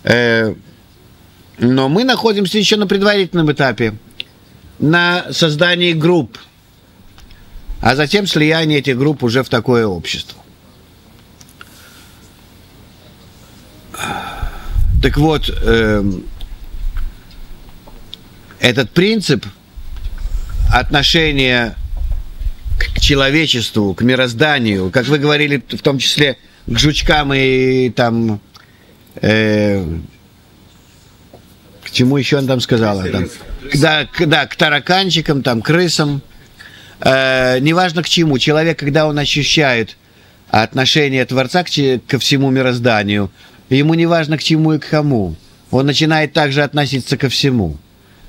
Но мы находимся еще на предварительном этапе, на создании групп, а затем слияние этих групп уже в такое общество. Так вот, этот принцип отношения к человечеству, к мирозданию, как вы говорили, в том числе к жучкам и там... к чему еще он там сказал? Там, к тараканчикам, там, крысам. Неважно к чему. Человек, когда он ощущает отношение Творца ко всему мирозданию, ему не важно к чему и к кому. Он начинает также относиться ко всему.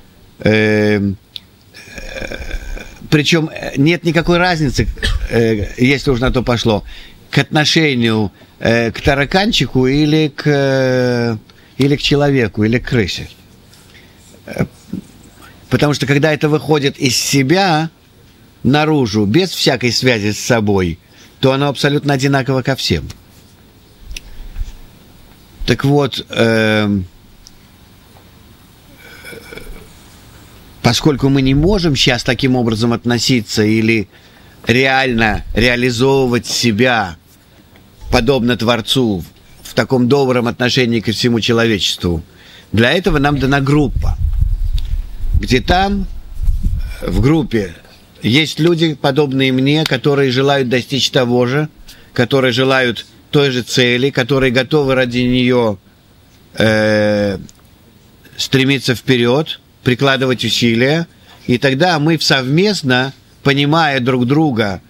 Причем нет никакой разницы, если уж на то пошло, к отношению к тараканчику или к человеку, или к крысе. Потому что когда это выходит из себя наружу, без всякой связи с собой, то оно абсолютно одинаково ко всем. Так вот, поскольку мы не можем сейчас таким образом относиться или реально реализовывать себя подобно Творцу в таком добром отношении ко всему человечеству, для этого нам дана группа, где там, в группе, есть люди, подобные мне, которые желают достичь того же, которые желают той же цели, которые готовы ради нее стремиться вперед, прикладывать усилия, и тогда мы совместно, понимая друг друга,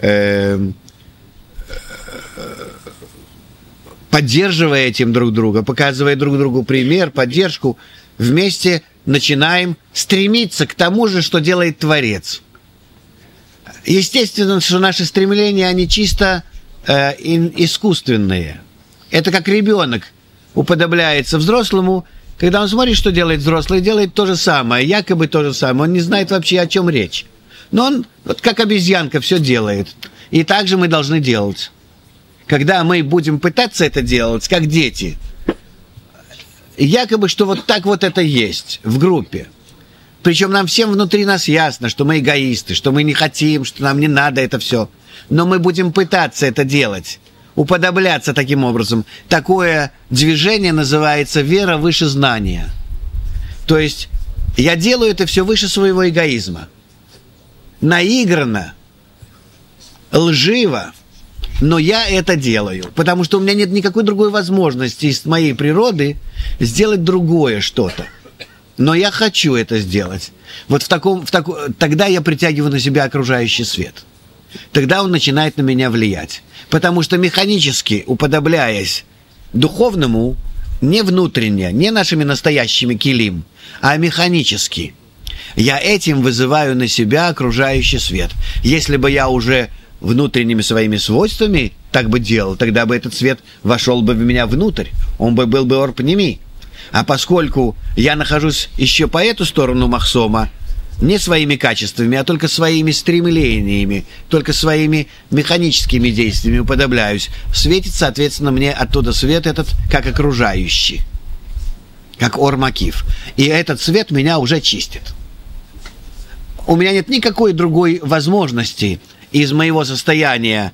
поддерживая этим друг друга, показывая друг другу пример, поддержку, вместе начинаем стремиться к тому же, что делает Творец. Естественно, что наши стремления, они чисто искусственные. Это как ребенок уподобляется взрослому, когда он смотрит, что делает взрослый, делает то же самое, якобы то же самое. Он не знает вообще, о чем речь. Но он, вот как обезьянка, все делает. И так же мы должны делать. Когда мы будем пытаться это делать, как дети, якобы, что вот так вот это есть в группе. Причем нам всем внутри нас ясно, что мы эгоисты, что мы не хотим, что нам не надо это все. Но мы будем пытаться это делать, уподобляться таким образом. Такое движение называется вера выше знания. То есть я делаю это все выше своего эгоизма. Наигранно, лживо, но я это делаю, потому что у меня нет никакой другой возможности из моей природы сделать другое что-то. Но я хочу это сделать. Вот тогда я притягиваю на себя окружающий свет. Тогда он начинает на меня влиять. Потому что механически, уподобляясь духовному, не внутренне, не нашими настоящими килим, а механически, я этим вызываю на себя окружающий свет. Если бы я уже внутренними своими свойствами так бы делал, тогда бы этот свет вошел бы в меня внутрь, он бы был бы орпнеми. А поскольку я нахожусь еще по эту сторону махсома, не своими качествами, а только своими стремлениями, только своими механическими действиями уподобляюсь, светит, соответственно, мне оттуда свет этот как окружающий, как ор-макиф. И этот свет меня уже чистит. У меня нет никакой другой возможности из моего состояния,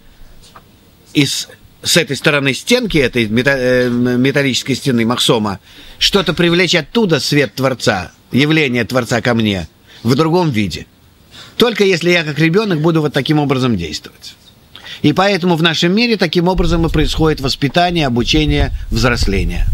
с этой стороны стенки, этой металлической стены махсома, что-то привлечь оттуда свет Творца, явление Творца ко мне в другом виде. Только если я как ребенок буду вот таким образом действовать. И поэтому в нашем мире таким образом и происходит воспитание, обучение, взросление.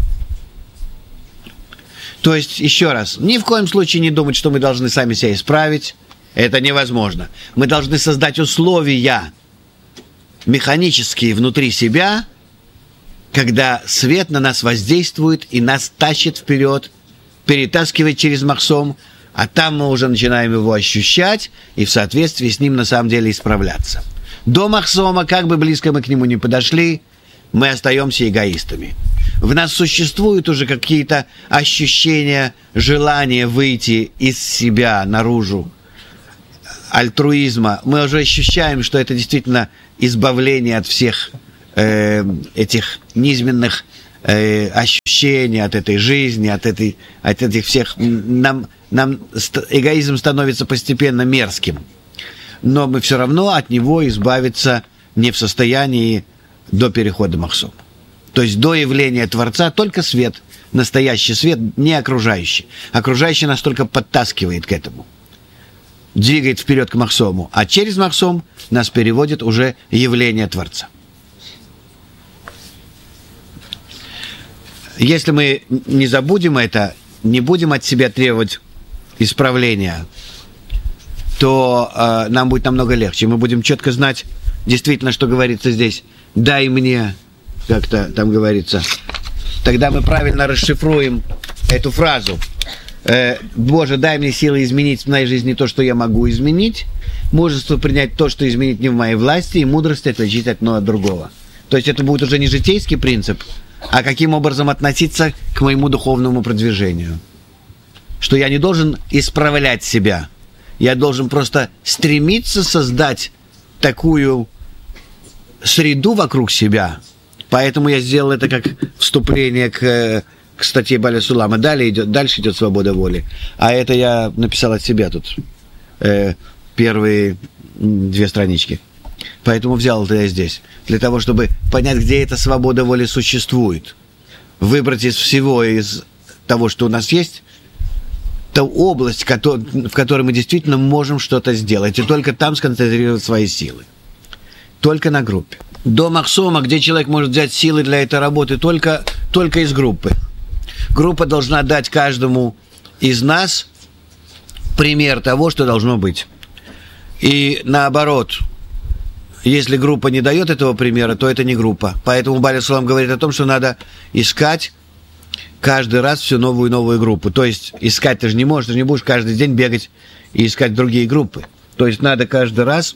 То есть, еще раз, ни в коем случае не думать, что мы должны сами себя исправить. Это невозможно. Мы должны создать условия механические внутри себя, когда свет на нас воздействует и нас тащит вперед, перетаскивает через махсом, а там мы уже начинаем его ощущать и в соответствии с ним на самом деле исправляться. До махсома, как бы близко мы к нему не подошли, мы остаемся эгоистами. В нас существуют уже какие-то ощущения, желания выйти из себя наружу, альтруизма. Мы уже ощущаем, что это действительно избавление от всех этих низменных ощущения от этой жизни, от этих всех... Нам эгоизм становится постепенно мерзким. Но мы все равно от него избавиться не в состоянии до перехода Махсома. То есть до явления Творца только свет, настоящий свет, не окружающий. Окружающий нас только подтаскивает к этому, двигает вперед к Махсому, а через Махсом нас переводит уже явление Творца. Если мы не забудем это, не будем от себя требовать исправления, то нам будет намного легче. Мы будем четко знать действительно, что говорится здесь. «Дай мне», как-то там говорится. Тогда мы правильно расшифруем эту фразу. «Боже, дай мне силы изменить в моей жизни то, что я могу изменить, мужество принять то, что изменить не в моей власти, и мудрость отличить одно от другого». То есть это будет уже не житейский принцип, а каким образом относиться к моему духовному продвижению. Что я не должен исправлять себя, я должен просто стремиться создать такую среду вокруг себя. Поэтому я сделал это как вступление к статье Баля Сулама. Дальше идет свобода воли. А это я написал от себя тут. Первые 2 странички. Поэтому взял это я здесь. Для того, чтобы понять, где эта свобода воли существует. Выбрать из всего, из того, что у нас есть, ту область, в которой мы действительно можем что-то сделать. И только там сконцентрировать свои силы. Только на группе. До Махсома, где человек может взять силы для этой работы, только из группы. Группа должна дать каждому из нас пример того, что должно быть. И наоборот, если группа не дает этого примера, то это не группа. Поэтому Баль Сулам говорит о том, что надо искать каждый раз всю новую и новую группу. То есть искать ты же не можешь, ты же не будешь каждый день бегать и искать другие группы. То есть надо каждый раз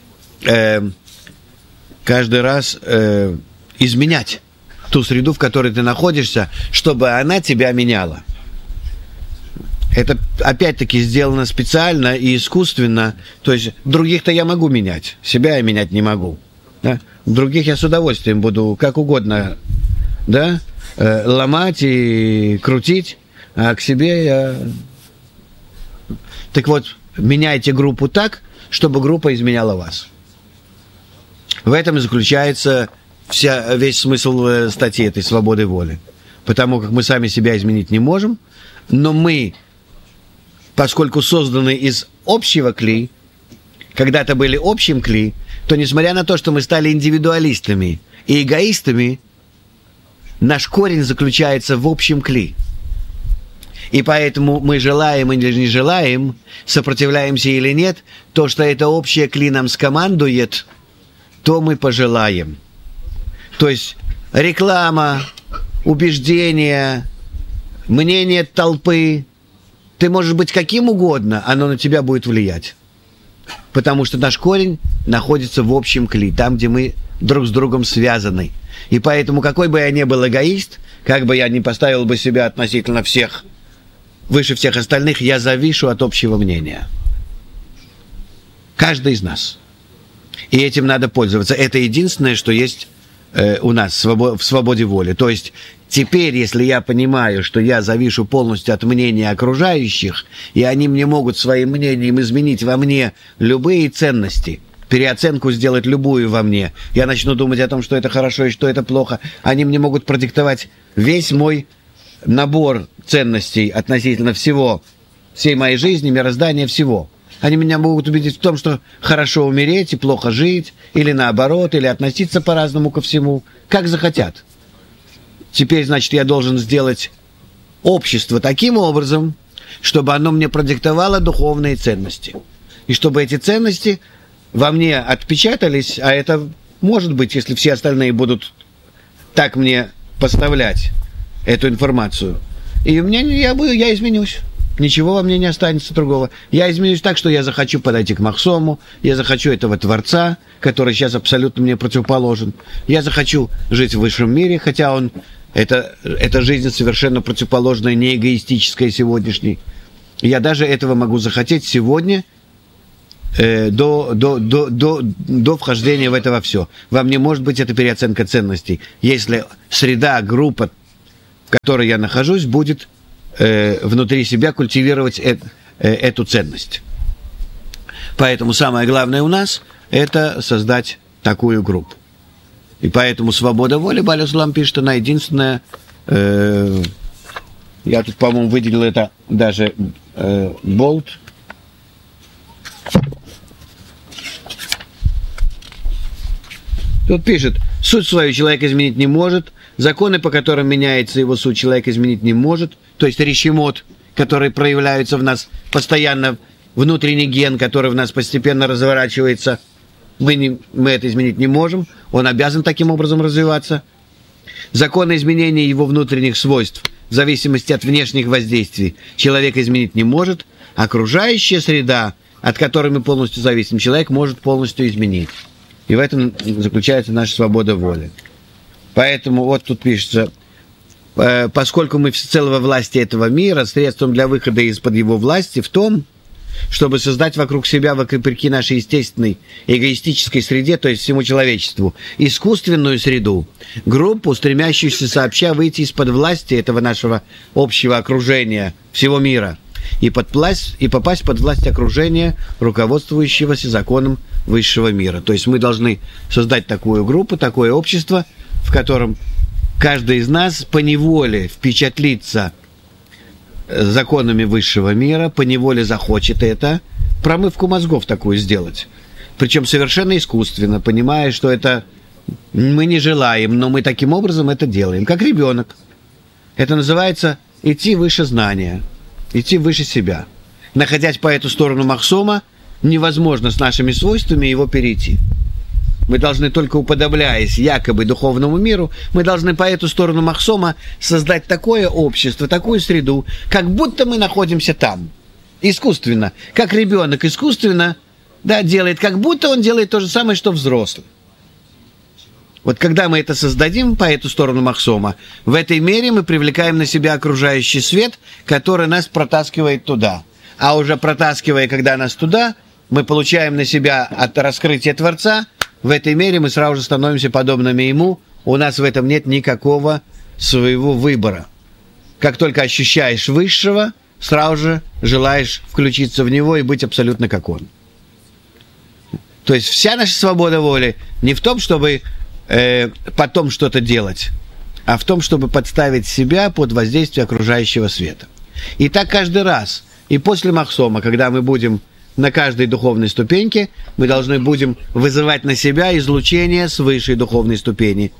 изменять ту среду, в которой ты находишься, чтобы она тебя меняла. Это, опять-таки, сделано специально и искусственно. То есть других-то я могу менять, себя я менять не могу. Да? Других я с удовольствием буду как угодно, да? Ломать и крутить, а к себе я... Так вот, меняйте группу так, чтобы группа изменяла вас. В этом и заключается весь смысл статьи этой «Свободы воли». Потому как мы сами себя изменить не можем, но мы, поскольку созданы из общего кли, когда-то были общим кли, то несмотря на то, что мы стали индивидуалистами и эгоистами, наш корень заключается в общем кли. И поэтому мы желаем или не желаем, сопротивляемся или нет, то, что это общее кли нам скомандует, то мы пожелаем. То есть реклама, убеждения, мнение толпы, ты можешь быть каким угодно, оно на тебя будет влиять. Потому что наш корень находится в общем кли, там, где мы друг с другом связаны. И поэтому, какой бы я ни был эгоист, как бы я ни поставил бы себя относительно всех, выше всех остальных, я завишу от общего мнения. Каждый из нас. И этим надо пользоваться. Это единственное, что есть у нас в свободе воли. То есть теперь, если я понимаю, что я завишу полностью от мнения окружающих, и они мне могут своим мнением изменить во мне любые ценности, переоценку сделать любую во мне, я начну думать о том, что это хорошо и что это плохо, они мне могут продиктовать весь мой набор ценностей относительно всего, всей моей жизни, мироздания, всего. Они меня могут убедить в том, что хорошо умереть и плохо жить, или наоборот, или относиться по-разному ко всему, как захотят. Теперь, значит, я должен сделать общество таким образом, чтобы оно мне продиктовало духовные ценности. И чтобы эти ценности во мне отпечатались, а это может быть, если все остальные будут так мне поставлять эту информацию. И у меня, я изменюсь. Ничего во мне не останется другого. Я изменюсь так, что я захочу подойти к Махсому, я захочу этого Творца, который сейчас абсолютно мне противоположен. Я захочу жить в высшем мире, хотя эта жизнь совершенно противоположная, не эгоистическая сегодняшней. Я даже этого могу захотеть сегодня до вхождения в это во все. Вам не может быть это переоценка ценностей, если среда, группа, в которой я нахожусь, будет внутри себя культивировать эту ценность. Поэтому самое главное у нас – это создать такую группу. И поэтому свобода воли, Бааль Улам пишет, она единственная. Я тут, по-моему, выделил это даже болт. Тут пишет, суть свою человек изменить не может, законы, по которым меняется его суть, человек изменить не может, то есть ришимот, которые проявляются в нас постоянно, внутренний ген, который в нас постепенно разворачивается, мы это изменить не можем, он обязан таким образом развиваться. Законы изменения его внутренних свойств, в зависимости от внешних воздействий, человек изменить не может, окружающая среда, от которой мы полностью зависим, человек может полностью изменить. И в этом заключается наша свобода воли. Поэтому вот тут пишется, поскольку мы всецело во власти этого мира, средством для выхода из-под его власти в том, чтобы создать вокруг себя, вопреки нашей естественной эгоистической среде, то есть всему человечеству, искусственную среду, группу, стремящуюся сообща выйти из-под власти этого нашего общего окружения, всего мира, и попасть под власть окружения, руководствующегося законом высшего мира. То есть мы должны создать такую группу, такое общество, в котором каждый из нас поневоле впечатлится законами высшего мира, поневоле захочет это, промывку мозгов такую сделать. Причем совершенно искусственно, понимая, что это мы не желаем, но мы таким образом это делаем, как ребенок. Это называется идти выше знания, идти выше себя. Находясь по эту сторону Махсома, невозможно с нашими свойствами его перейти. Мы должны только уподобляясь якобы духовному миру, мы должны по эту сторону Махсома создать такое общество, такую среду, как будто мы находимся там. Искусственно. Как ребенок искусственно делает, как будто он делает то же самое, что взрослый. Вот когда мы это создадим по эту сторону Махсома, в этой мере мы привлекаем на себя окружающий свет, который нас протаскивает туда. А уже протаскивая, когда нас туда, мы получаем на себя от раскрытия Творца. В этой мере мы сразу же становимся подобными ему. У нас в этом нет никакого своего выбора. Как только ощущаешь высшего, сразу же желаешь включиться в него и быть абсолютно как он. То есть вся наша свобода воли не в том, чтобы потом что-то делать, а в том, чтобы подставить себя под воздействие окружающего света. И так каждый раз. И после Махсома, когда мы будем на каждой духовной ступеньке, мы должны будем вызывать на себя излучение с высшей духовной ступени,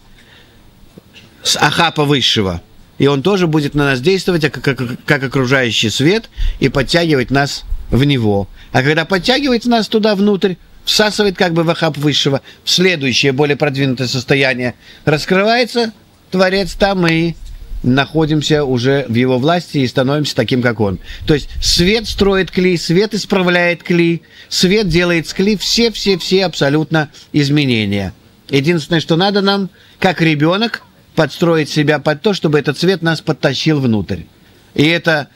с Ахапа высшего. И он тоже будет на нас действовать как окружающий свет и подтягивать нас в него. А когда подтягивает нас туда внутрь, всасывает как бы в Ахап высшего, в следующее, более продвинутое состояние, раскрывается Творец там, и находимся уже в его власти и становимся таким, как он. То есть свет строит кли, свет исправляет кли, свет делает с кли все абсолютно изменения. Единственное, что надо нам, как ребенок, подстроить себя под то, чтобы этот свет нас подтащил внутрь. И это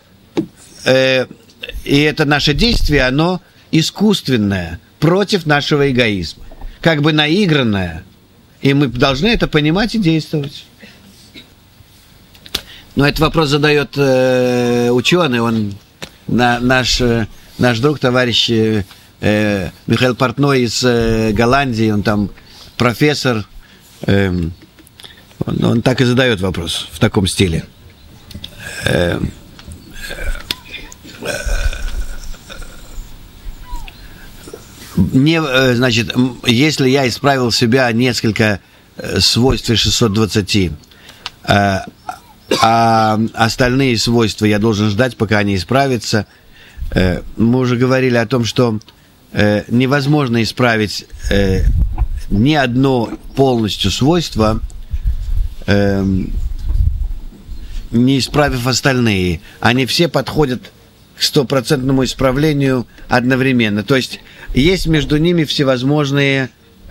наше действие, оно искусственное, против нашего эгоизма. Как бы наигранное. И мы должны это понимать и действовать. Но этот вопрос задает ученый, он наш друг, товарищ Михаил Портной из Голландии, он там профессор, он так и задает вопрос в таком стиле. Значит, если я исправил в себя несколько свойств из 620, а остальные свойства я должен ждать, пока они исправятся. Мы уже говорили о том, что невозможно исправить ни одно полностью свойство, не исправив остальные. Они все подходят к стопроцентному исправлению одновременно. То есть есть между ними всевозможные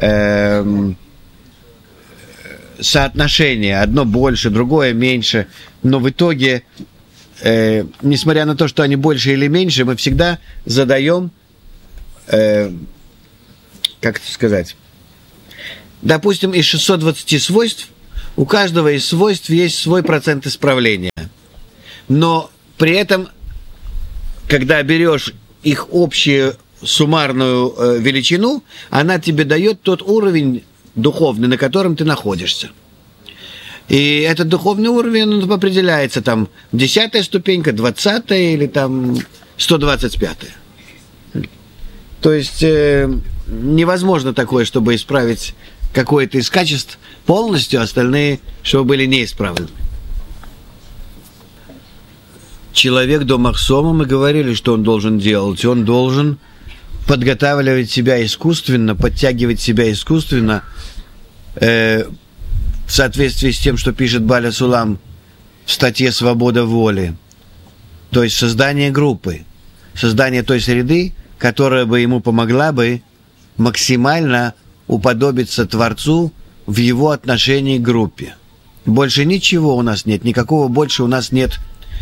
соотношение, одно больше, другое меньше, но в итоге, несмотря на то, что они больше или меньше, мы всегда задаем как это сказать, допустим, из 620 свойств, у каждого из свойств есть свой процент исправления. Но при этом, когда берешь их общую суммарную величину, она тебе дает тот уровень духовный, на котором ты находишься. И этот духовный уровень, он определяется там 10-я ступенька, 20-я или там 125-я. То есть невозможно такое, чтобы исправить какое-то из качеств полностью, остальные, чтобы были неисправлены. Человек до Махсома, мы говорили, что он должен делать. Он должен подготавливать себя искусственно, подтягивать себя искусственно, в соответствии с тем, что пишет Баля Сулам в статье «Свобода воли». То есть создание группы, создание той среды, которая бы ему помогла бы максимально уподобиться Творцу в его отношении к группе. Больше ничего у нас нет, никакого больше у нас нет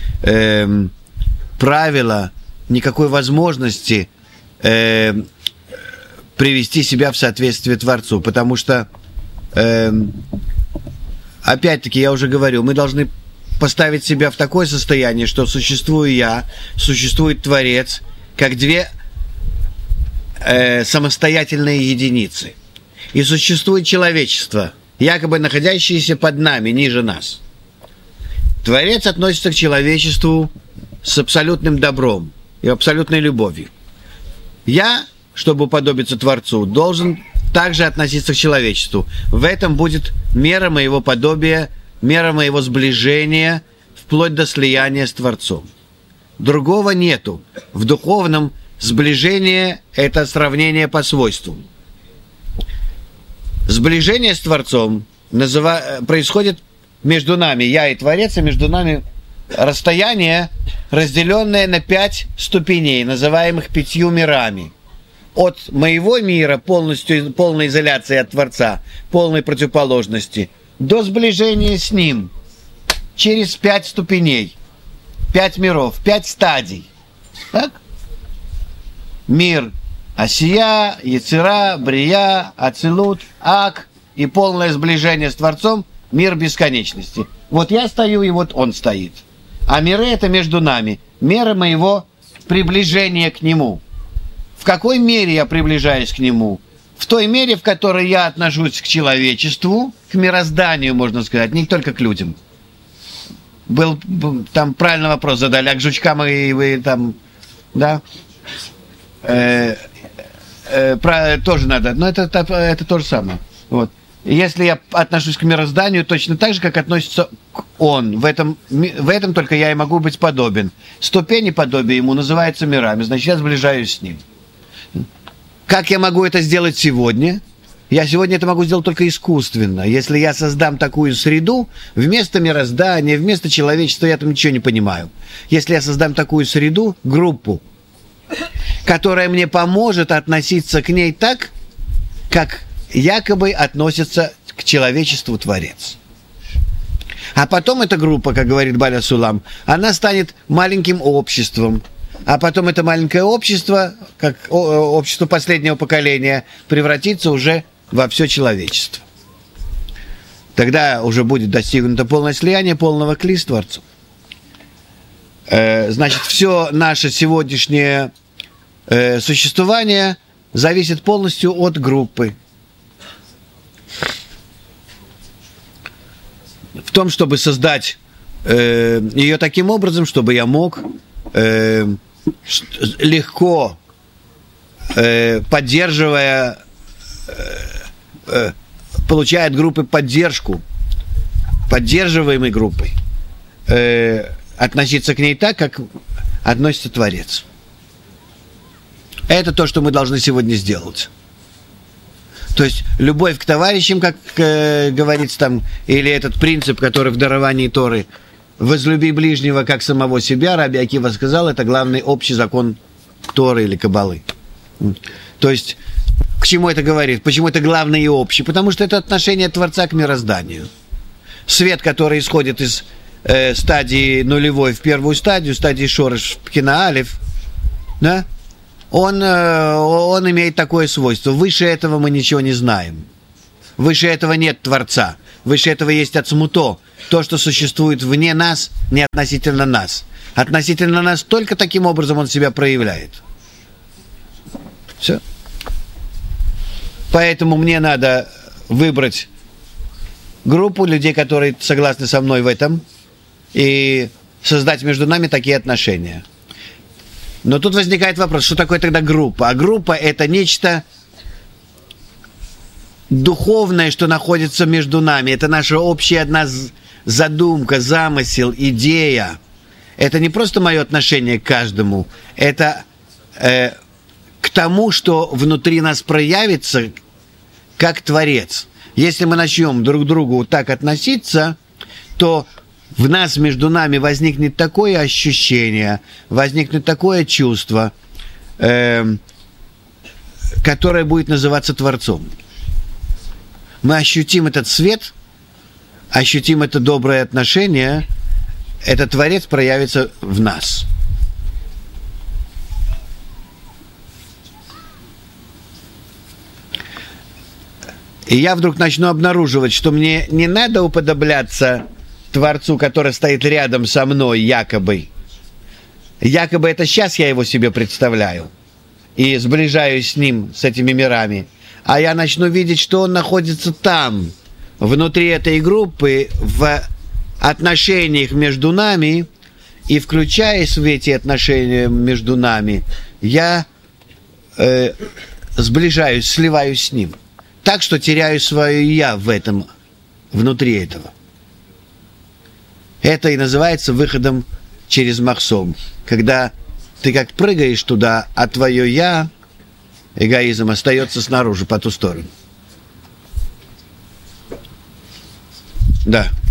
правила, никакой возможности привести себя в соответствие Творцу, потому что опять-таки, я уже говорил, мы должны поставить себя в такое состояние, что существую я, существует Творец, как две самостоятельные единицы. И существует человечество, якобы находящееся под нами, ниже нас. Творец относится к человечеству с абсолютным добром и абсолютной любовью. Я, чтобы уподобиться Творцу, должен также относиться к человечеству. В этом будет мера моего подобия, мера моего сближения, вплоть до слияния с Творцом. Другого нету. В духовном сближение – это сравнение по свойству. Сближение с Творцом происходит между нами, я и Творец, и между нами расстояние, разделенное на 5 ступеней, называемых 5 мирами. От моего мира, полной изоляции от Творца, полной противоположности, до сближения с Ним через 5 ступеней, 5 миров, 5 стадий. Так? Мир Асия, Яцера, Брия, Ацилут, Ак и полное сближение с Творцом, мир бесконечности. Вот я стою, и вот он стоит. А миры – это между нами. Мера моего приближения к Нему. В какой мере я приближаюсь к Нему? В той мере, в которой я отношусь к человечеству, к мирозданию, можно сказать, не только к людям. Там правильный вопрос задали, а к жучкам и вы там, да? Тоже надо, но это то же самое. Вот. Если я отношусь к мирозданию точно так же, как относится он, в этом только я и могу быть подобен. Ступени подобия ему называются мирами, значит, я сближаюсь с ним. Как я могу это сделать сегодня? Я сегодня это могу сделать только искусственно. Если я создам такую среду, вместо мироздания, вместо человечества, я там ничего не понимаю. Если я создам такую среду, группу, которая мне поможет относиться к ней так, как якобы относится к человечеству Творец. А потом эта группа, как говорит Баля Сулам, она станет маленьким обществом. А потом это маленькое общество, как общество последнего поколения, превратится уже во все человечество. Тогда уже будет достигнуто полное слияние, полного кли с Творцом. Значит, все наше сегодняшнее существование зависит полностью от группы. В том, чтобы создать ее таким образом, чтобы я мог легко, поддерживая, получая от группы поддержку, поддерживаемой группой, относиться к ней так, как относится Творец. Это то, что мы должны сегодня сделать. То есть любовь к товарищам, как говорится там, или этот принцип, который в даровании Торы, возлюби ближнего как самого себя, Раби Акива сказал, это главный общий закон Торы или Кабалы. То есть к чему это говорит? Почему это главный и общий? Потому что это отношение Творца к мирозданию. Свет, который исходит из стадии нулевой в первую стадию, стадии Шореш в Пхина Алеф, да? он имеет такое свойство. Выше этого мы ничего не знаем. Выше этого нет Творца. Выше этого есть Ацмуто. То, что существует вне нас, не относительно нас. Относительно нас только таким образом он себя проявляет. Все. Поэтому мне надо выбрать группу людей, которые согласны со мной в этом, и создать между нами такие отношения. Но тут возникает вопрос, что такое тогда группа? А группа – это нечто духовное, что находится между нами. Это наша общая одна задумка, замысел, идея. Это не просто мое отношение к каждому, это к тому, что внутри нас проявится как Творец. Если мы начнем друг к другу так относиться, то в нас, между нами возникнет такое ощущение, возникнет такое чувство, которое будет называться Творцом. Мы ощутим этот свет, ощутим это доброе отношение, этот Творец проявится в нас. И я вдруг начну обнаруживать, что мне не надо уподобляться Творцу, который стоит рядом со мной, якобы. Якобы это сейчас я его себе представляю и сближаюсь с ним, с этими мирами. А я начну видеть, что он находится там, внутри этой группы, в отношениях между нами, и включаясь в эти отношения между нами, я сближаюсь, сливаюсь с ним. Так что теряю свое «я» в этом, внутри этого. Это и называется выходом через махсом. Когда ты как прыгаешь туда, а твое «я», эгоизм, остается снаружи, по ту сторону. Да.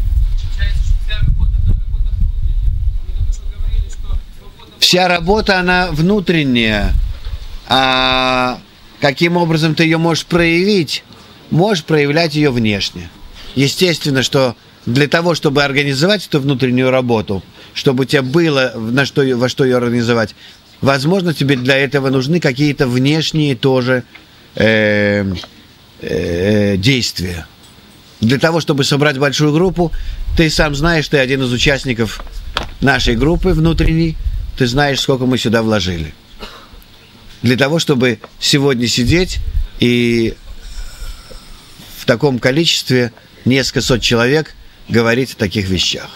Вся работа, она внутренняя. А каким образом ты ее можешь проявить? Можешь проявлять ее внешне. Естественно, что для того, чтобы организовать эту внутреннюю работу, чтобы у тебя было во что ее организовать, возможно, тебе для этого нужны какие-то внешние тоже действия. Для того, чтобы собрать большую группу, ты сам знаешь, ты один из участников нашей группы внутренней, ты знаешь, сколько мы сюда вложили. Для того, чтобы сегодня сидеть и в таком количестве, несколько сот человек, говорить о таких вещах.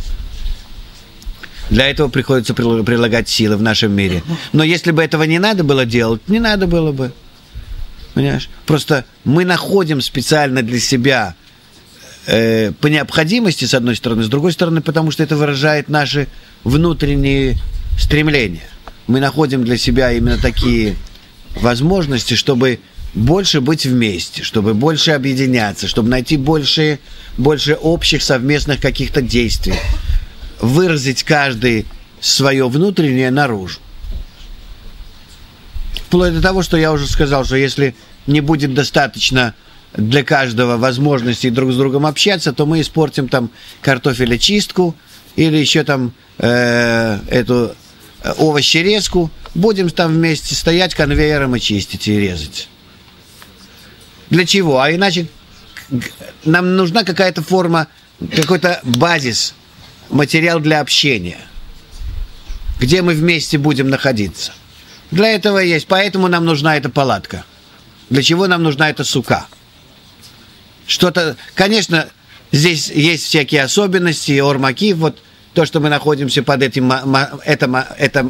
Для этого приходится прилагать силы в нашем мире. Но если бы этого не надо было делать, не надо было бы. Понимаешь? Просто мы находим специально для себя по необходимости, с одной стороны, с другой стороны, потому что это выражает наши внутренние стремления. Мы находим для себя именно такие возможности, чтобы больше быть вместе, чтобы больше объединяться, чтобы найти больше общих совместных каких-то действий, выразить каждый свое внутреннее наружу. Вплоть до того, что я уже сказал, что если не будет достаточно для каждого возможности друг с другом общаться, то мы испортим там картофелечистку или еще там эту овощерезку, будем там вместе стоять конвейером и чистить и резать. Для чего? А иначе нам нужна какая-то форма, какой-то базис, материал для общения, где мы вместе будем находиться. Для этого есть, поэтому нам нужна эта палатка. Для чего нам нужна эта сука? Что-то, конечно, здесь есть всякие особенности, ормаки, вот то, что мы находимся под этим, это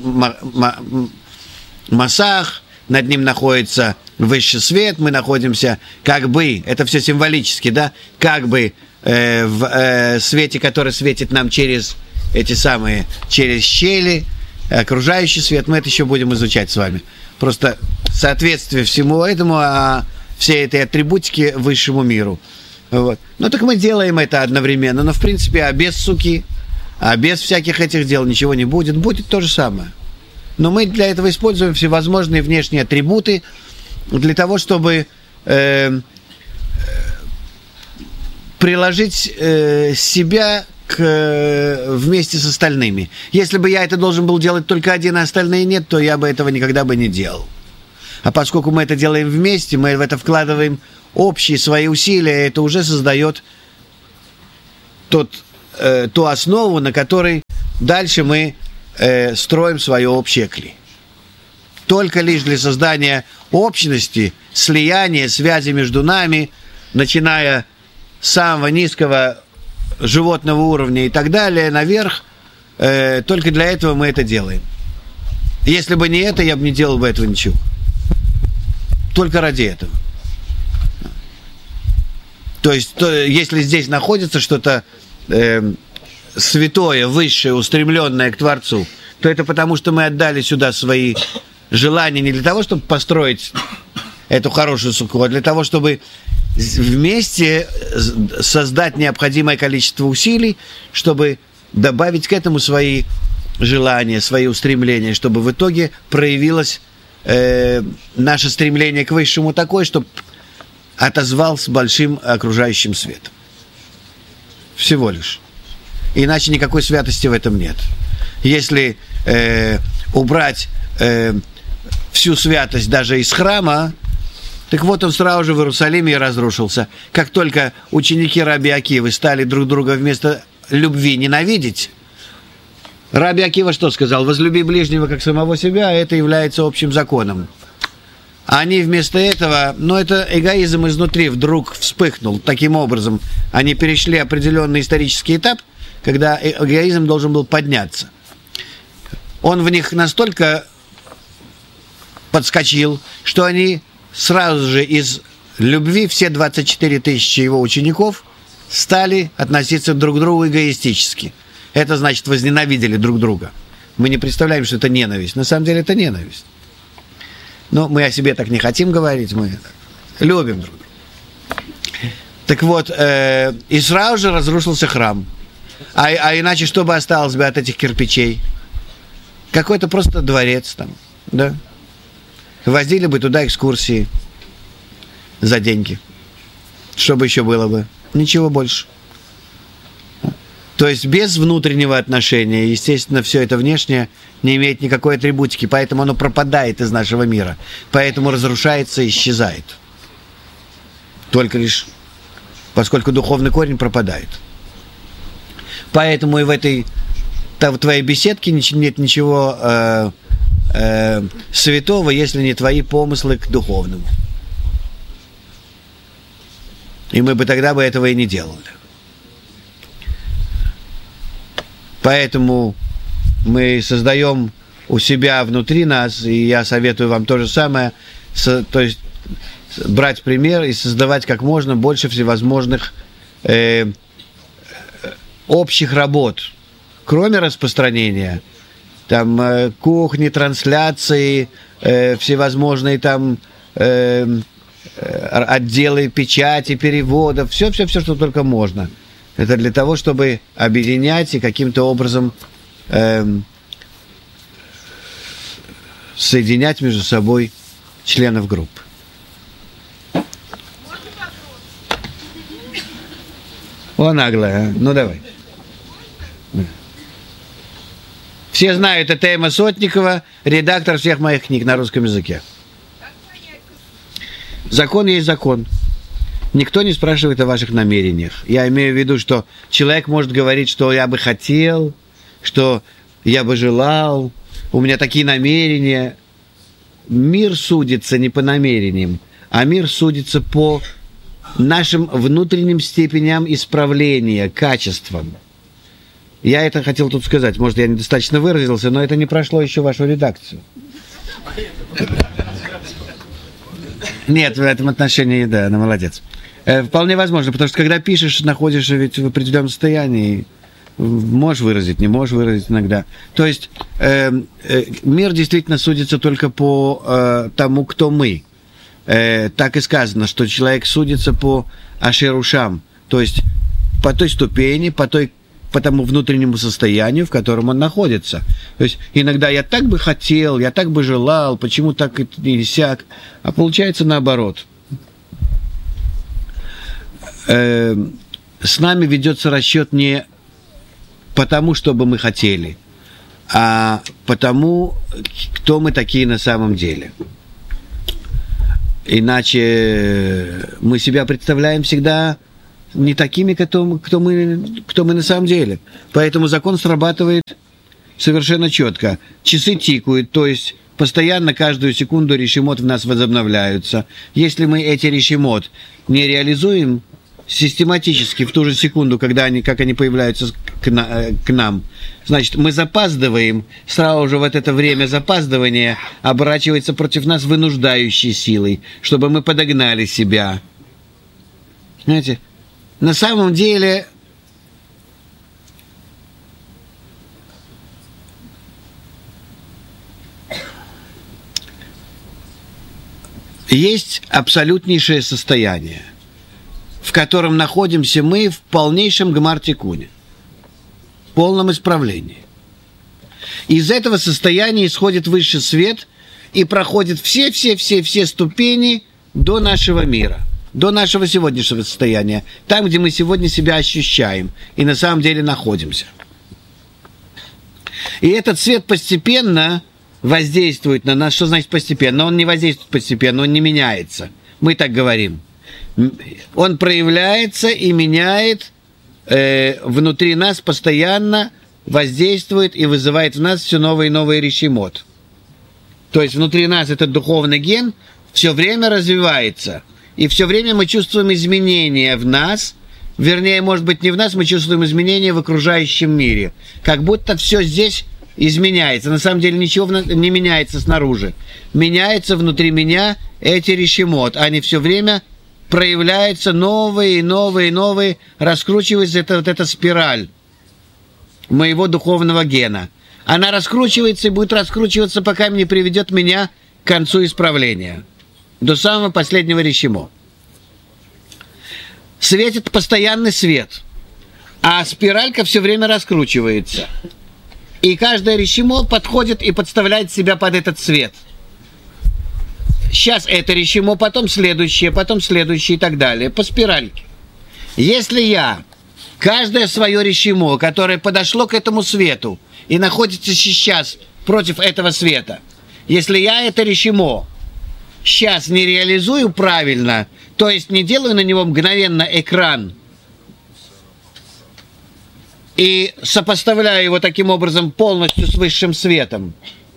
масах, над ним находится высший свет, мы находимся как бы, это все символически, да, как бы в свете, который светит нам через эти самые, через щели, окружающий свет, мы это еще будем изучать с вами. Просто соответствие всему этому, всей этой атрибутики высшему миру. Вот. Ну так мы делаем это одновременно, но в принципе, без суки, без всяких этих дел ничего не будет, будет то же самое. Но мы для этого используем всевозможные внешние атрибуты для того, чтобы приложить себя к вместе с остальными. Если бы я это должен был делать только один, а остальные нет, то я бы этого никогда бы не делал. А поскольку мы это делаем вместе, мы в это вкладываем общие свои усилия, это уже создает ту основу, на которой дальше мы строим свое общее кли. Только лишь для создания общности, слияния, связи между нами, начиная с самого низкого животного уровня и так далее, наверх, только для этого мы это делаем. Если бы не это, я бы не делал бы этого ничего. Только ради этого. То есть, если здесь находится что-то святое, высшее, устремленное к Творцу, то это потому, что мы отдали сюда свои желания не для того, чтобы построить эту хорошую суку, а для того, чтобы вместе создать необходимое количество усилий, чтобы добавить к этому свои желания, свои устремления, чтобы в итоге проявилось наше стремление к высшему такое, чтобы отозвался большим окружающим светом. Всего лишь. Иначе никакой святости в этом нет. Если убрать всю святость даже из храма, так вот он сразу же в Иерусалиме и разрушился. Как только ученики Раби Акивы стали друг друга вместо любви ненавидеть, Раби Акива что сказал? Возлюби ближнего как самого себя, а это является общим законом. Они вместо этого, это эгоизм изнутри вдруг вспыхнул. Таким образом, они перешли определенный исторический этап, когда эгоизм должен был подняться. Он в них настолько подскочил, что они сразу же из любви, все 24 тысячи его учеников, стали относиться друг к другу эгоистически. Это значит, возненавидели друг друга. Мы не представляем, что это ненависть. На самом деле это ненависть. Но мы о себе так не хотим говорить, мы любим друг друга. Так вот, и сразу же разрушился храм. А иначе что бы осталось бы от этих кирпичей? Какой-то просто дворец там, да? Возили бы туда экскурсии за деньги. Что бы еще было бы? Ничего больше. То есть без внутреннего отношения, естественно, все это внешнее не имеет никакой атрибутики, поэтому оно пропадает из нашего мира, поэтому разрушается и исчезает. Только лишь поскольку духовный корень пропадает. Поэтому и в твоей беседке нет ничего святого, если не твои помыслы к духовному. И мы бы тогда бы этого и не делали. Поэтому мы создаем у себя внутри нас, и я советую вам то же самое, то есть брать пример и создавать как можно больше всевозможных общих работ, кроме распространения, там кухни, трансляции, всевозможные там отделы печати, переводов, все, что только можно. Это для того, чтобы объединять и каким-то образом соединять между собой членов группы. О, наглая, а? Ну, давай. Все знают, это Эмма Сотникова, редактор всех моих книг на русском языке. Закон есть закон. Никто не спрашивает о ваших намерениях. Я имею в виду, что человек может говорить, что я бы хотел, что я бы желал, у меня такие намерения. Мир судится не по намерениям, а мир судится по нашим внутренним степеням исправления, качествам. Я это хотел тут сказать. Может, я недостаточно выразился, но это не прошло еще вашу редакцию. Нет, в этом отношении, да, она молодец. Вполне возможно, потому что когда пишешь, находишься ведь в определенном состоянии, можешь выразить, не можешь выразить иногда. То есть мир действительно судится только по тому, кто мы. Так и сказано, что человек судится по ашерушам, то есть по той ступени, по тому внутреннему состоянию, в котором он находится. То есть иногда я так бы хотел, я так бы желал, почему так и сяк, а получается наоборот. С нами ведется расчет не потому, чтобы мы хотели, а потому, кто мы такие на самом деле. Иначе мы себя представляем всегда не такими, кто мы на самом деле. Поэтому закон срабатывает совершенно четко. Часы тикают, то есть постоянно каждую секунду решимот в нас возобновляются. Если мы эти решимот не реализуем систематически в ту же секунду, когда они появляются к нам, значит, мы запаздываем, сразу же вот это время запаздывания оборачивается против нас вынуждающей силой, чтобы мы подогнали себя. Знаете, на самом деле есть абсолютнейшее состояние, в котором находимся мы в полнейшем гмар-тикуне, в полном исправлении. Из этого состояния исходит высший свет и проходит все ступени до нашего мира, до нашего сегодняшнего состояния, там, где мы сегодня себя ощущаем и на самом деле находимся. И этот свет постепенно воздействует на нас. Что значит постепенно? Он не воздействует постепенно, он не меняется. Мы так говорим. Он проявляется и меняет внутри нас, постоянно воздействует и вызывает в нас все новые и новые решимот. То есть внутри нас этот духовный ген все время развивается. И все время мы чувствуем изменения в нас. Вернее, может быть, не в нас, мы чувствуем изменения в окружающем мире. Как будто все здесь изменяется. На самом деле ничего не меняется снаружи. Меняется внутри меня эти решимот. Они все время проявляются новые, раскручивается эта спираль моего духовного гена. Она раскручивается и будет раскручиваться, пока не приведет меня к концу исправления. До самого последнего решимо. Светит постоянный свет, а спиралька все время раскручивается. И каждое решимо подходит и подставляет себя под этот свет. Сейчас это решимо, потом следующее и так далее, по спиральке. Если я каждое свое решимо, которое подошло к этому свету и находится сейчас против этого света, если я это решимо сейчас не реализую правильно, то есть не делаю на него мгновенно экран и сопоставляю его таким образом полностью с высшим светом,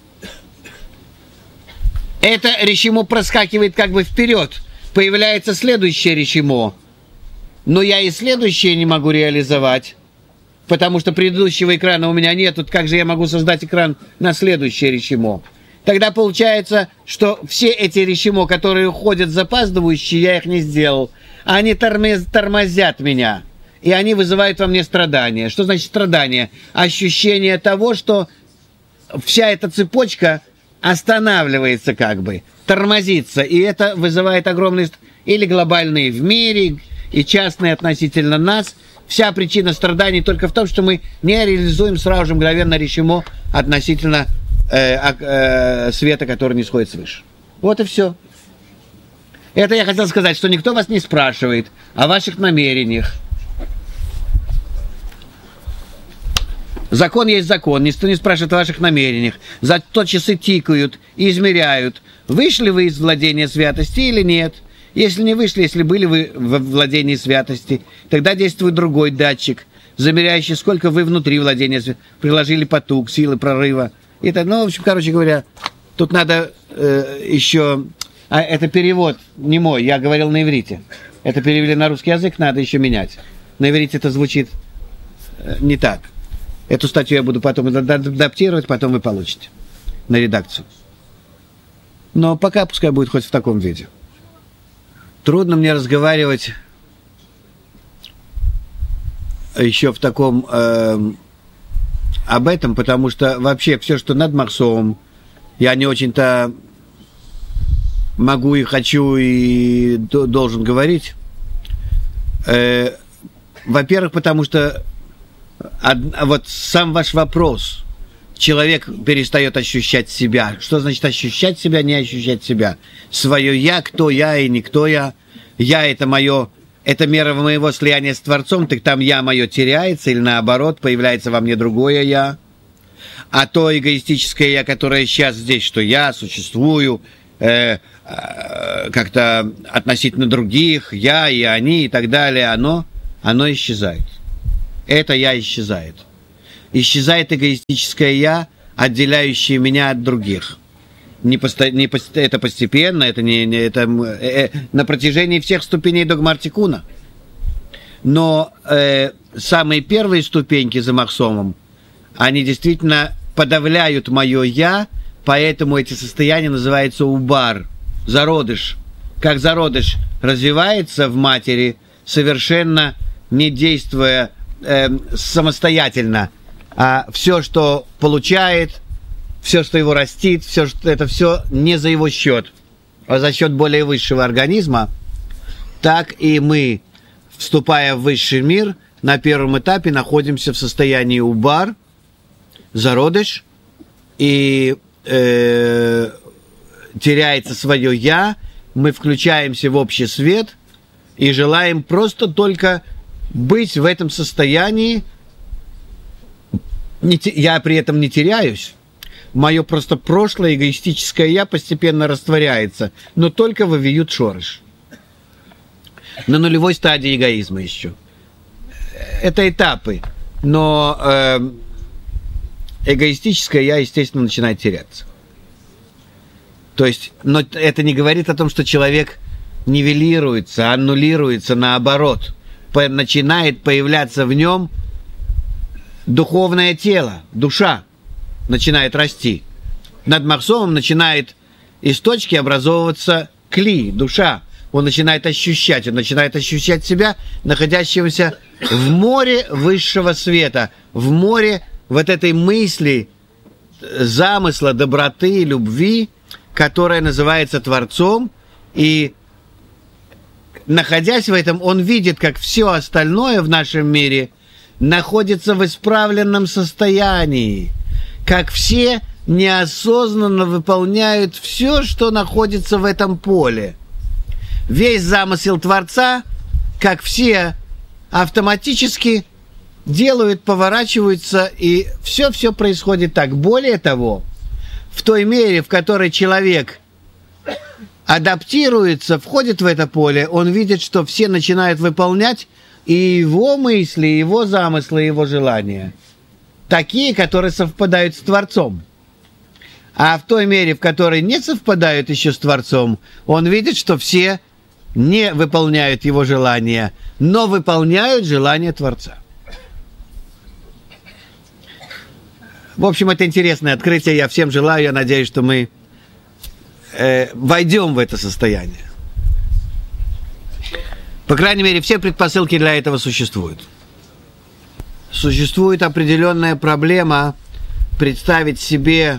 это решимо проскакивает как бы вперед, появляется следующее решимо, но я и следующее не могу реализовать, потому что предыдущего экрана у меня нет, тут как же я могу создать экран на следующее решимо? Тогда получается, что все эти решимо, которые уходят запаздывающие, я их не сделал, они тормозят меня, и они вызывают во мне страдания. Что значит страдания? Ощущение того, что вся эта цепочка останавливается как бы, тормозится, и это вызывает огромные или глобальные в мире, и частные относительно нас. Вся причина страданий только в том, что мы не реализуем сразу же мгновенно решимо относительно света, который не сходит свыше. Вот и все. Это я хотел сказать, что никто вас не спрашивает о ваших намерениях. Закон есть закон, никто не спрашивает о ваших намерениях. Зато часы тикают и измеряют, вышли вы из владения святости или нет. Если не вышли, если были вы в владении святости, тогда действует другой датчик, замеряющий, сколько вы внутри владения святости, приложили поток, силы прорыва. Это, в общем, короче говоря, тут надо еще... А это перевод не мой, я говорил на иврите. Это перевели на русский язык, надо еще менять. На иврите это звучит не так. Эту статью я буду потом адаптировать, потом вы получите на редакцию. Но пока пускай будет хоть в таком виде. Трудно мне разговаривать еще в таком... об этом, потому что вообще все, что над Махсовым, я не очень-то могу и хочу и должен говорить. Во-первых, потому что вот сам ваш вопрос, человек перестает ощущать себя. Что значит ощущать себя, не ощущать себя? Свое «я», кто я и никто я. Я – это мое это мера моего слияния с Творцом, так там я мое теряется, или наоборот, появляется во мне другое я. А то эгоистическое я, которое сейчас здесь, что я существую как-то относительно других, я и они и так далее, оно исчезает. Это я исчезает. Исчезает эгоистическое я, отделяющее меня от других. Это постепенно, это на протяжении всех ступеней догмартикуна. Но самые первые ступеньки за Махсомом, они действительно подавляют мое «я», поэтому эти состояния называются убар, зародыш. Как зародыш развивается в матери, совершенно не действуя самостоятельно, а все, что получает, все, что его растит, это все не за его счет, а за счет более высшего организма, так и мы, вступая в высший мир, на первом этапе находимся в состоянии убар, зародыш, и теряется свое «я», мы включаемся в общий свет и желаем просто только быть в этом состоянии. Я при этом не теряюсь. Мое просто прошлое эгоистическое «я» постепенно растворяется, но только в авиют шорыш. На нулевой стадии эгоизма еще. Это этапы, но эгоистическое «я», естественно, начинает теряться. То есть, но это не говорит о том, что человек нивелируется, аннулируется, наоборот. Начинает появляться в нем духовное тело, душа начинает расти. Над Махсомом начинает из точки образовываться кли, душа. Он начинает ощущать себя, находящегося в море высшего света, в море вот этой мысли, замысла, доброты, любви, которая называется Творцом, и находясь в этом, он видит, как все остальное в нашем мире находится в исправленном состоянии, как все неосознанно выполняют все, что находится в этом поле. Весь замысел Творца, как все автоматически делают, поворачиваются, и все происходит так. Более того, в той мере, в которой человек адаптируется, входит в это поле, он видит, что все начинают выполнять и его мысли, и его замыслы, и его желания. Такие, которые совпадают с Творцом. А в той мере, в которой не совпадают еще с Творцом, он видит, что все не выполняют его желания, но выполняют желание Творца. В общем, это интересное открытие. Я всем желаю, я надеюсь, что мы войдем в это состояние. По крайней мере, все предпосылки для этого существуют. Существует определенная проблема представить себе,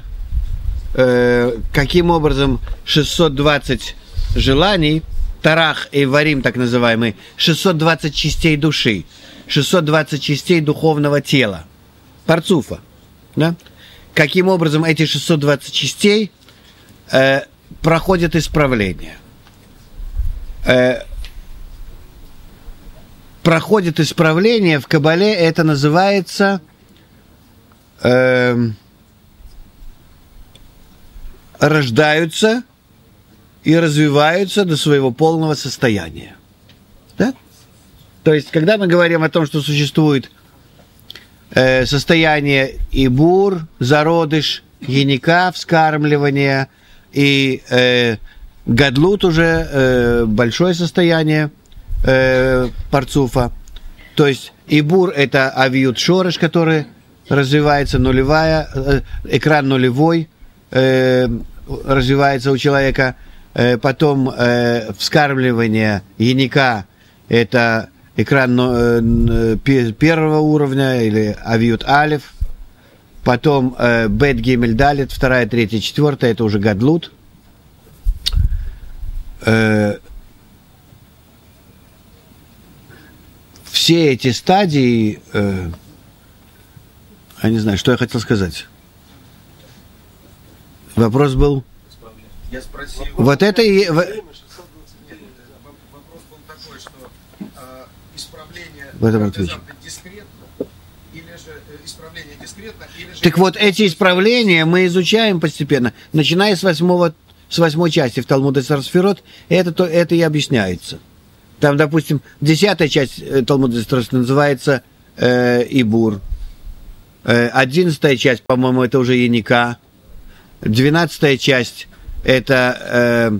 каким образом 620 желаний, Тарах и Варим, так называемые, 620 частей души, 620 частей духовного тела, парцуфа. Да? Каким образом эти 620 частей проходят исправление. Проходит исправление, в Кабале это называется рождаются и развиваются до своего полного состояния. Да? То есть, когда мы говорим о том, что существует состояние ибур, зародыш, геника, вскармливание и гадлут уже большое состояние парцуфа. То есть ибур это авиют шорыш, который развивается, нулевая, экран нулевой развивается у человека. Потом вскармливание геника это экран первого уровня или авиют алиф. Потом бет гимель далит, вторая, третья, четвертая, это уже гадлут. Все эти стадии, я не знаю, что я хотел сказать. Вопрос был... Я спросил... Вот это и... Вопрос был такой, что в этом отвечу. Так вот, эти исправления мы изучаем постепенно, начиная с 8 части в Талмуде Сферот, это и объясняется. Там, допустим, 10 часть Талмуда Сферот называется Ибур, 11 часть, по-моему, это уже Яника, 12 часть это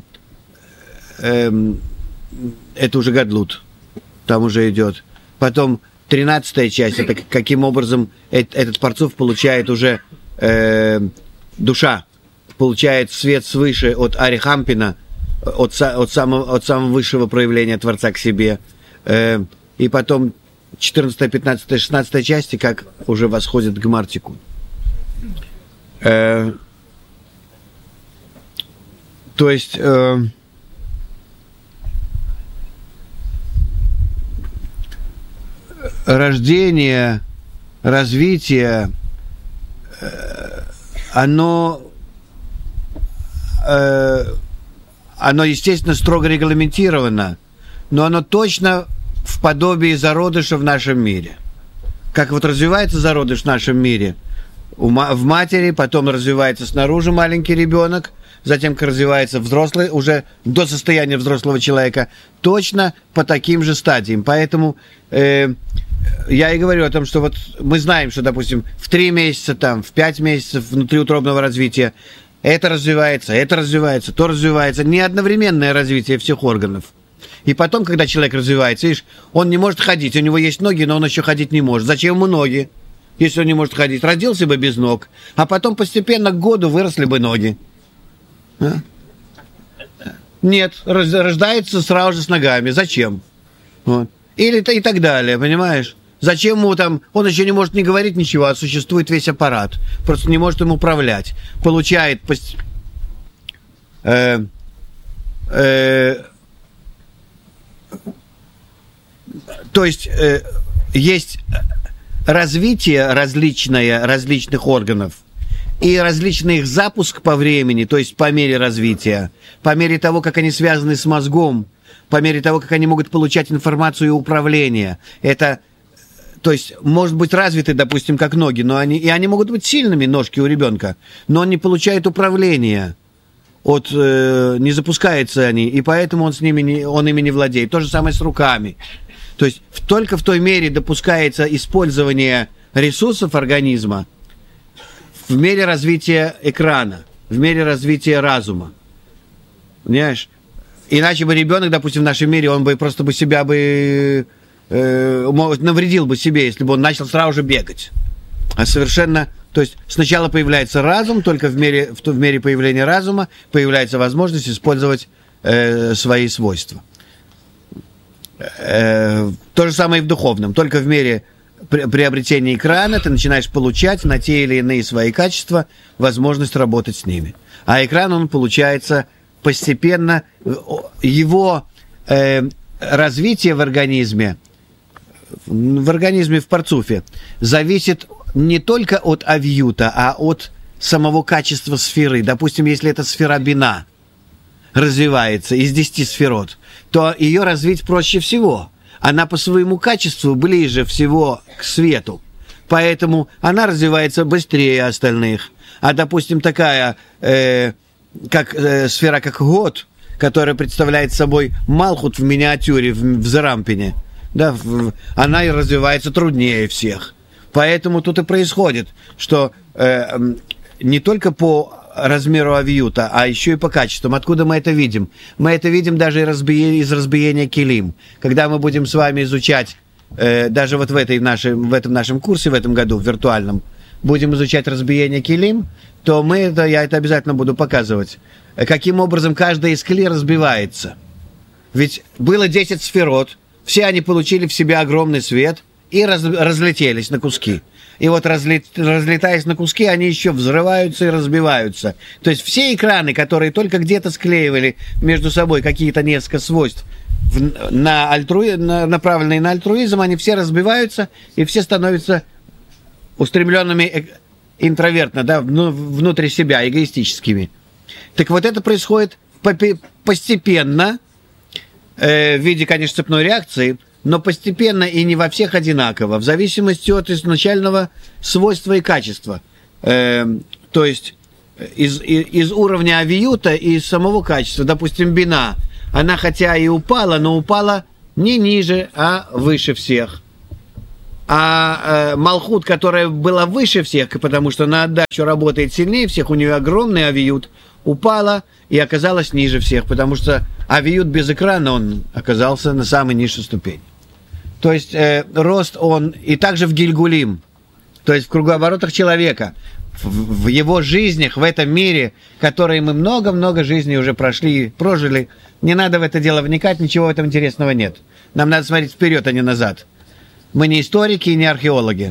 уже Гадлут, там уже идет. Потом 13 часть, это каким образом этот Парцуф получает уже душа, получает свет свыше от Арихампина, от самого высшего проявления Творца к себе. И потом 14, 15, 16 части, как уже восходит к Мартику. То есть рождение, развитие, оно, естественно, строго регламентировано, но оно точно в подобии зародыша в нашем мире. Как вот развивается зародыш в нашем мире? В матери, потом развивается снаружи маленький ребенок, затем как развивается взрослый, уже до состояния взрослого человека, точно по таким же стадиям. Поэтому я и говорю о том, что вот мы знаем, что, допустим, в 3 месяца, там, в 5 месяцев внутриутробного развития это развивается, то развивается. Не одновременное развитие всех органов. И потом, когда человек развивается, видишь, он не может ходить, у него есть ноги, но он еще ходить не может. Зачем ему ноги, если он не может ходить? Родился бы без ног, а потом постепенно к году выросли бы ноги. А? Нет, рождается сразу же с ногами. Зачем? Вот. Или и так далее, понимаешь? Зачем ему там, он еще не может не говорить ничего, а существует весь аппарат. Просто не может им управлять. Получает то есть есть развитие различных органов и различный их запуск по времени, то есть по мере развития, по мере того, как они связаны с мозгом, по мере того, как они могут получать информацию и управление. Это, то есть, может быть развиты, допустим, как ноги, но они могут быть сильными, ножки у ребенка, но он не получает управления. Не запускаются они, и поэтому он ими не владеет. То же самое с руками. То есть только в той мере допускается использование ресурсов организма в мере развития экрана, в мере развития разума. Понимаешь? Иначе бы ребенок, допустим, в нашем мире, он бы просто себя навредил бы себе, если бы он начал сразу же бегать. А совершенно... То есть сначала появляется разум, только в мере появления разума появляется возможность использовать свои свойства. То же самое и в духовном. Только в мере приобретения экрана ты начинаешь получать на те или иные свои качества возможность работать с ними. А экран, он получается постепенно, его развитие в организме, в парцуфе, зависит не только от авиюта, а от самого качества сферы. Допустим, если эта сфера бина развивается из 10 сферот, то ее развить проще всего. Она по своему качеству ближе всего к свету. Поэтому она развивается быстрее остальных. А, допустим, такая сфера, как год, которая представляет собой Малхут в миниатюре, в Зерампине, да, она и развивается труднее всех. Поэтому тут и происходит, что не только по размеру авиюта, а еще и по качествам. Откуда мы это видим? Мы это видим даже из разбиения килим. Когда мы будем с вами изучать, даже вот в этом нашем курсе в этом году, в виртуальном, будем изучать разбиение килим, то я это обязательно буду показывать. Каким образом каждая из кли разбивается. Ведь было 10 сферот, все они получили в себя огромный свет и разлетелись на куски. И вот разлетаясь на куски, они еще взрываются и разбиваются. То есть все экраны, которые только где-то склеивали между собой какие-то несколько свойств, направленные на альтруизм, они все разбиваются, и все становятся устремленными интровертно, да, внутрь себя, эгоистическими. Так вот это происходит постепенно, в виде, конечно, цепной реакции, но постепенно и не во всех одинаково, в зависимости от изначального свойства и качества. То есть из уровня авиюта и из самого качества. Допустим, бина, она хотя и упала, но упала не ниже, а выше всех. А Малхут, которая была выше всех, потому что на отдачу работает сильнее всех, у нее огромный авиют, упала и оказалась ниже всех, потому что авиют без экрана, он оказался на самой низшей ступени. То есть рост он и также в Гильгулим, то есть в кругооборотах человека, в его жизнях, в этом мире, который мы много-много жизней уже прожили. Не надо в это дело вникать, ничего в этом интересного нет. Нам надо смотреть вперед, а не назад. Мы не историки и не археологи.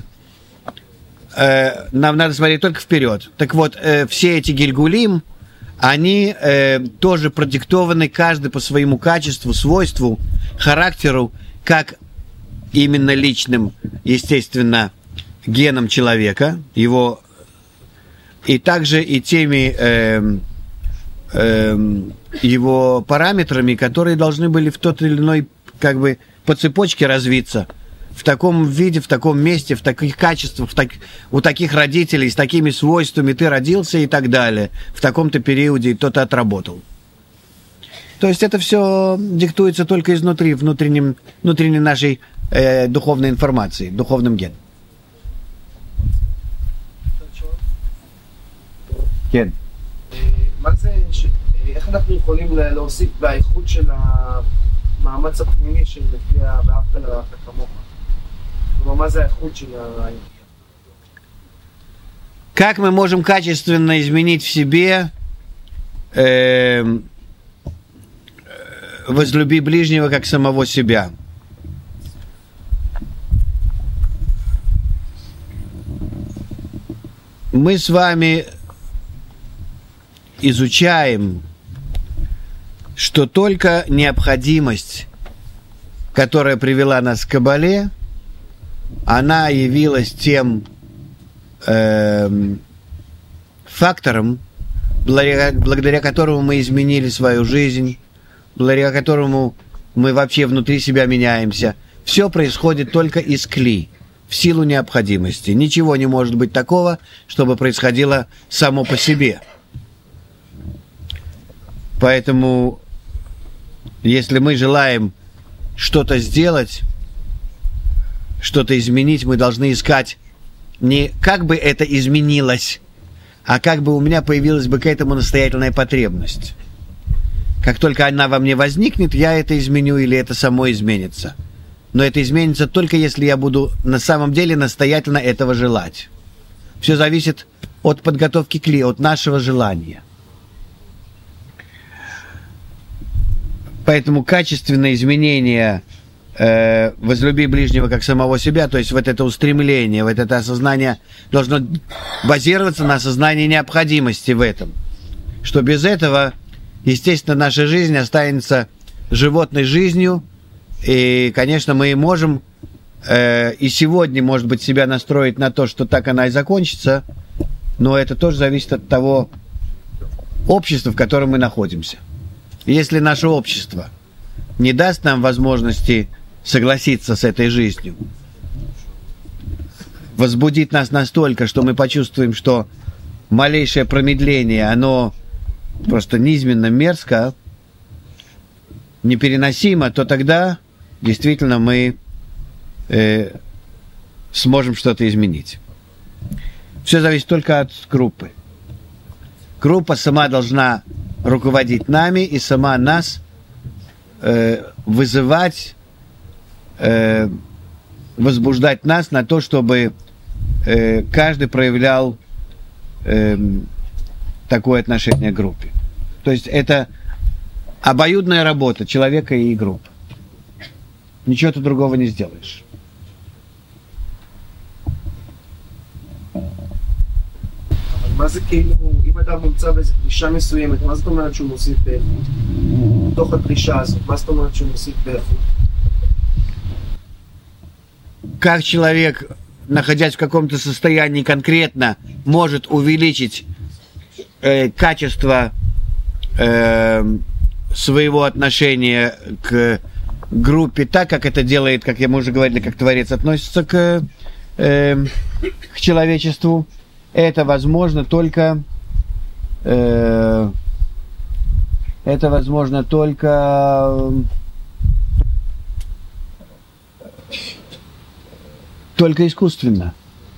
Нам надо смотреть только вперед. Так вот, все эти Гильгулим, они тоже продиктованы каждый по своему качеству, свойству, характеру, как именно личным, естественно, геном человека, его, и также и теми его параметрами, которые должны были в тот или иной, как бы, по цепочке развиться. В таком виде, в таком месте, в таких качествах, у таких родителей, с такими свойствами ты родился и так далее. В таком-то периоде кто-то отработал. То есть это все диктуется только изнутри, внутренней нашей духовной информации, духовным геном. כן. מה זה, איך אנחנו יכולים להוסיף באיכות של המאמץ הפנימי של לפי ואהבת לרעך כמוך? כלומר, מה זה האיכות של Как мы можем качественно изменить в себе возлюби ближнего как самого себя? Мы с вами изучаем, что только необходимость, которая привела нас к Кабале, она явилась тем фактором, благодаря которому мы изменили свою жизнь, благодаря которому мы вообще внутри себя меняемся. Все происходит только из кли, в силу необходимости. Ничего не может быть такого, чтобы происходило само по себе. Поэтому, если мы желаем что-то сделать, что-то изменить, мы должны искать не как бы это изменилось, а как бы у меня появилась бы к этому настоятельная потребность. Как только она во мне возникнет, я это изменю или это само изменится. Но это изменится только если я буду на самом деле настоятельно этого желать. Все зависит от подготовки кли, от нашего желания. Поэтому качественное изменение возлюби ближнего как самого себя, то есть вот это устремление, вот это осознание должно базироваться на осознании необходимости в этом. Что без этого, естественно, наша жизнь останется животной жизнью, и, конечно, мы можем и сегодня, может быть, себя настроить на то, что так она и закончится, но это тоже зависит от того общества, в котором мы находимся. Если наше общество не даст нам возможности согласиться с этой жизнью, возбудит нас настолько, что мы почувствуем, что малейшее промедление, оно просто низменно мерзко, непереносимо, то тогда действительно мы сможем что-то изменить. Все зависит только от группы. Группа сама должна руководить нами и сама нас вызывать, возбуждать нас на то, чтобы каждый проявлял такое отношение к группе. То есть это обоюдная работа человека и группы. Ничего ты другого не сделаешь. מה זה כאילו, אם אדם נמצא באיזו דרישה מסוימת, מה זאת אומרת שהוא מוסיף באיכות? בתוך הדרישה הזאת, מה זאת אומרת שהוא מוסיף באיכות? Как человек, находясь в каком-то состоянии конкретно, может увеличить качество своего отношения к группе так, как это делает, как мы уже говорили, как Творец относится к человечеству, это возможно только искусственно.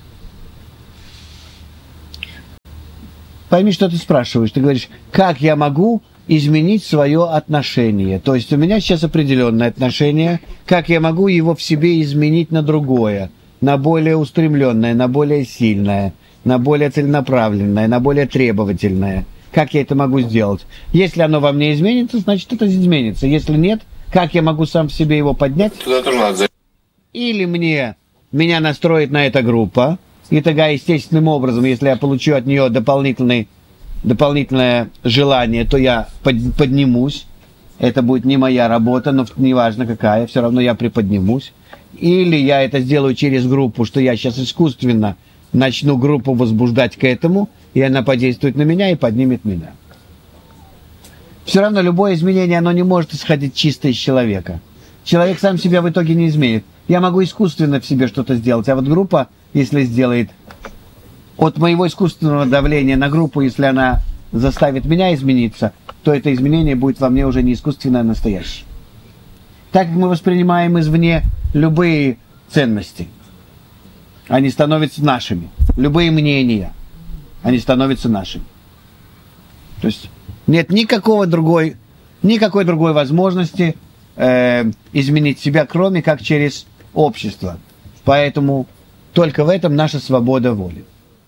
Пойми, что ты спрашиваешь. Ты говоришь, как я могу изменить свое отношение? То есть у меня сейчас определенное отношение. Как я могу его в себе изменить на другое, на более устремленное, на более сильное, на более целенаправленное, на более требовательное? Как я это могу сделать? Если оно во мне изменится, значит это изменится. Если нет, как я могу сам в себе его поднять? Туда тоже надо. Или меня настроит на эта группа, и тогда естественным образом, если я получу от нее дополнительное желание, то я поднимусь. Это будет не моя работа, но неважно какая, все равно я приподнимусь. Или я это сделаю через группу, что я сейчас искусственно начну группу возбуждать к этому, и она подействует на меня и поднимет меня. Все равно любое изменение, оно не может исходить чисто из человека. Человек сам себя в итоге не изменит. Я могу искусственно в себе что-то сделать, а вот группа, если сделает от моего искусственного давления на группу, если она заставит меня измениться, то это изменение будет во мне уже не искусственное, а настоящее. Так как мы воспринимаем извне любые ценности, они становятся нашими. Любые мнения, они становятся нашими. То есть нет никакой другой возможности изменить себя, кроме как через общество. Поэтому только в этом наша свобода воли.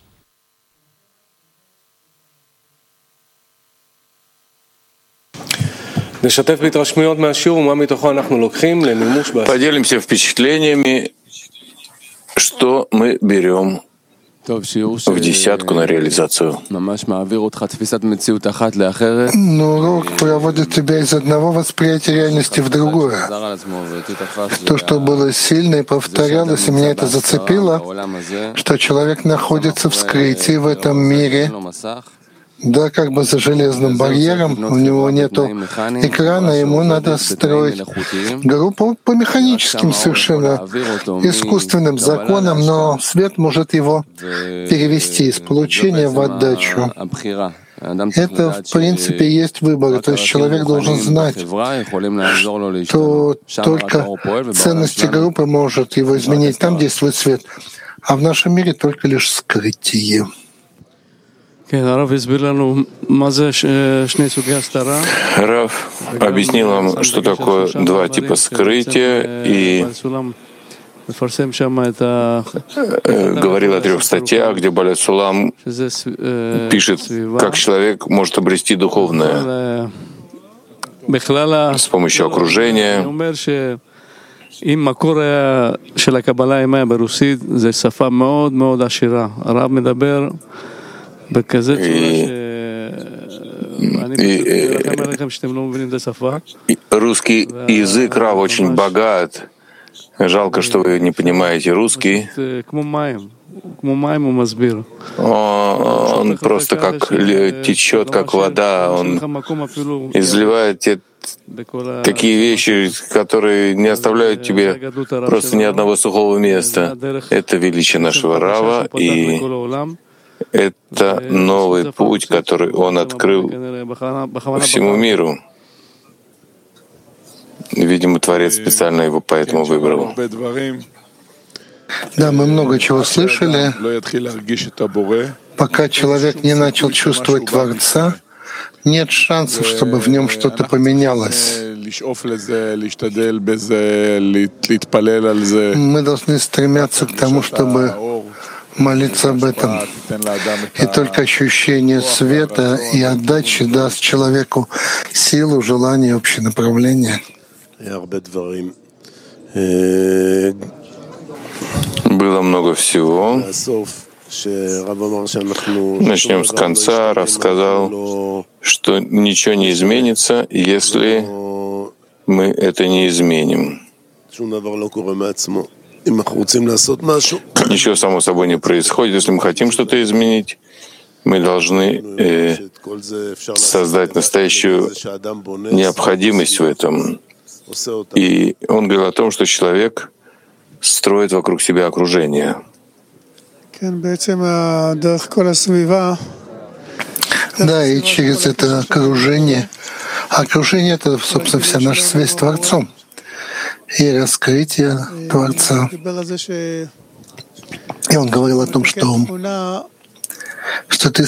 Поделимся впечатлениями, что мы берем в десятку на реализацию. Урок проводит тебя из одного восприятия реальности в другое. То, что было сильно и повторялось, и меня это зацепило, что человек находится в скрытии в этом мире, да, как бы за железным барьером, у него нету экрана, ему надо строить группу по механическим совершенно искусственным законам, но свет может его перевести из получения в отдачу. Это, в принципе, есть выбор. То есть человек должен знать, что только ценности группы может его изменить. Там действует свет. А в нашем мире только лишь скрытие. Рав объяснил нам, что такое два типа скрытия, и говорил о 3 статьях, где Баля Сулам пишет, как человек может обрести духовное с помощью окружения. אם מקור של הקבלה הימיה ברוסית זה שפה מאוד מאוד עשירה. הרב מדבר בכזה צורה שאני פשוט מרחם עליכם שאתם לא מבינים את השפה. Русский язык Рав очень богат. Жалко, что вы не понимаете русский. Он просто как течет, как вода. Он изливает такие вещи, которые не оставляют тебе просто ни одного сухого места. Это величие нашего Рава, и это новый путь, который он открыл всему миру. Видимо, Творец специально его поэтому выбрал. Да, мы много чего слышали. Пока человек не начал чувствовать Творца, нет шансов, чтобы в нем что-то поменялось. Мы должны стремиться к тому, чтобы молиться об этом. И только ощущение света и отдачи даст человеку силу, желание, общее направление. Было много всего. Начнем с конца. Рав сказал, что ничего не изменится, если мы это не изменим. Ничего само собой не происходит. Если мы хотим что-то изменить, мы должны создать настоящую необходимость в этом. И он говорил о том, что человек строит вокруг себя окружение. Да, и через это окружение — это, собственно, вся наша связь с Творцом и раскрытие Творца. И он говорил о том, что ты